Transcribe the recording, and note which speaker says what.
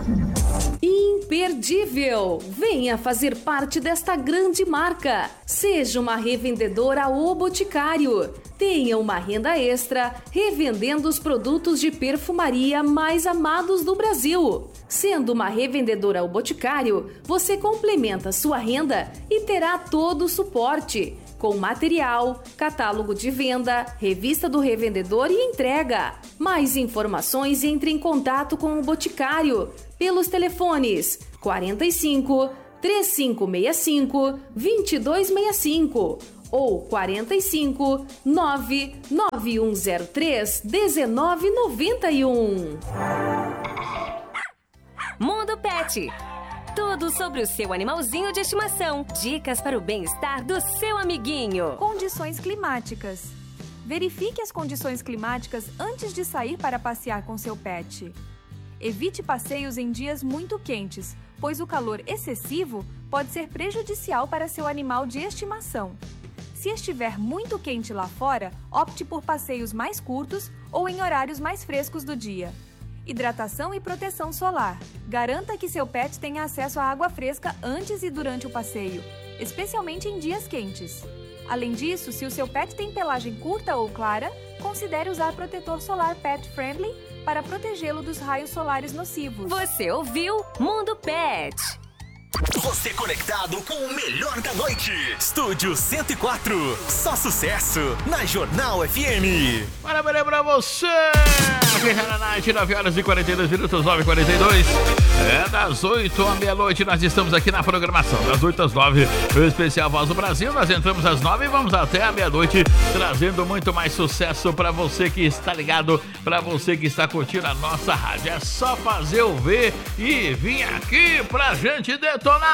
Speaker 1: Imperdível! Venha fazer parte desta grande marca. Seja uma revendedora O Boticário. Tenha uma renda extra revendendo os produtos de perfumaria mais amados do Brasil. Sendo uma revendedora O Boticário, você complementa sua renda e terá todo o suporte, com material, catálogo de venda, revista do revendedor e entrega. Mais informações, entre em contato com o Boticário pelos telefones 45 3565 2265 ou 45 99103 1991.
Speaker 2: Mundo Pet. Tudo sobre o seu animalzinho de estimação. Dicas para o bem-estar do seu amiguinho.
Speaker 3: Condições climáticas. Verifique as condições climáticas antes de sair para passear com seu pet. Evite passeios em dias muito quentes, pois o calor excessivo pode ser prejudicial para seu animal de estimação. Se estiver muito quente lá fora, opte por passeios mais curtos ou em horários mais frescos do dia. Hidratação e proteção solar. Garanta que seu pet tenha acesso à água fresca antes e durante o passeio, especialmente em dias quentes. Além disso, se o seu pet tem pelagem curta ou clara, considere usar protetor solar Pet Friendly para protegê-lo dos raios solares nocivos.
Speaker 2: Você ouviu Mundo Pet.
Speaker 4: Você conectado com o melhor da noite. Estúdio 104. Só sucesso na Jornal FM.
Speaker 5: Parabéns pra você. Guerra Night, 9 horas e 42 minutos, 9h42. É das 8 à meia-noite. Nós estamos aqui na programação. Das 8 às 9, o especial Voz do Brasil. Nós entramos às 9 e vamos até a meia-noite, trazendo muito mais sucesso pra você que está ligado, pra você que está curtindo a nossa rádio. É só fazer o V e vir aqui pra gente detonar.